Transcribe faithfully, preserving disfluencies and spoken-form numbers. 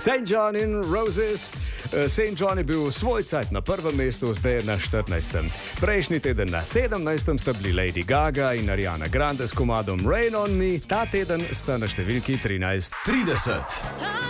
Saint John in Roses. Saint John je bil svoj cajt na prvem mestu, zdaj je na štirinajstem. Prejšnji teden na sedemnajstem sta bili Lady Gaga in Ariana Grande s komadom Rain on Me, ta teden sta na številki trinajst. trideset.